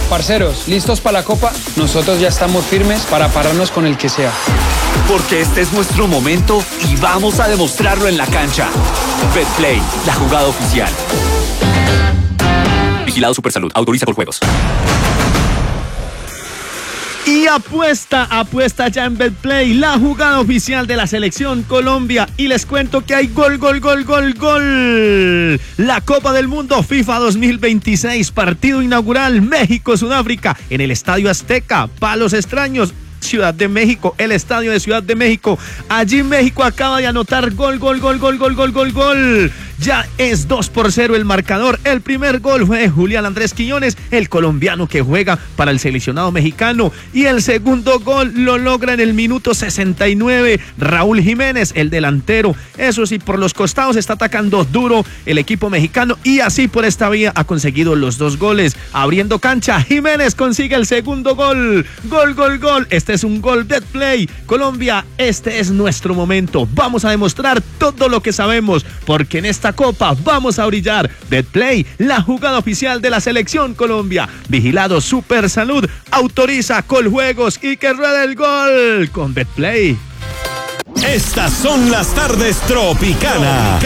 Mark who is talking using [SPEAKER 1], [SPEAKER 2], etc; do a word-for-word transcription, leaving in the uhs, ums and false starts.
[SPEAKER 1] Parceros, ¿listos para la Copa? Nosotros ya estamos firmes para pararnos con el que sea.
[SPEAKER 2] Porque este es nuestro momento y vamos a demostrarlo en la cancha. Betplay, la jugada oficial. Vigilado Supersalud. Autoriza por juegos.
[SPEAKER 3] Y apuesta, apuesta ya en Betplay, la jugada oficial de la Selección Colombia. Y les cuento que hay gol, gol, gol, gol, gol. La Copa del Mundo FIFA dos mil veintiséis, partido inaugural México-Sudáfrica en el Estadio Azteca. Palos extraños. Ciudad de México, el estadio de Ciudad de México. Allí México acaba de anotar gol, gol, gol, gol, gol, gol, gol, gol. Ya es dos por cero el marcador. El primer gol fue de Julián Andrés Quiñones, el colombiano que juega para el seleccionado mexicano. Y el segundo gol lo logra en el minuto sesenta y nueve Raúl Jiménez, el delantero. Eso sí, por los costados está atacando duro el equipo mexicano y así por esta vía ha conseguido los dos goles. Abriendo cancha, Jiménez consigue el segundo gol. Gol, gol, gol. Este es un gol Betplay. Colombia, este es nuestro momento. Vamos a demostrar todo lo que sabemos, porque en esta Copa vamos a brillar. Betplay, la jugada oficial de la Selección Colombia. Vigilado Supersalud. Autoriza Coljuegos y que ruede el gol con Betplay.
[SPEAKER 4] Estas son las tardes Tropicana.